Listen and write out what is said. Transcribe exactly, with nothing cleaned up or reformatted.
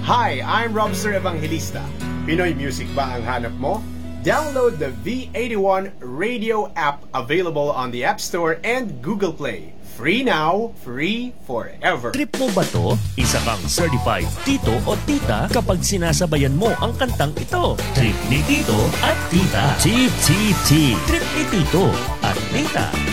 Hi, I'm Robster Evangelista. Pinoy music ba ang hanap mo? Download the V eighty-one radio app available on the App Store and Google Play. Free now, free forever. Trip mo ba to? Isa kang certified tito o tita kapag sinasabayan mo ang kantang ito. Trip ni tito at tita. Chip, chip, chip. Trip ni tito at tita.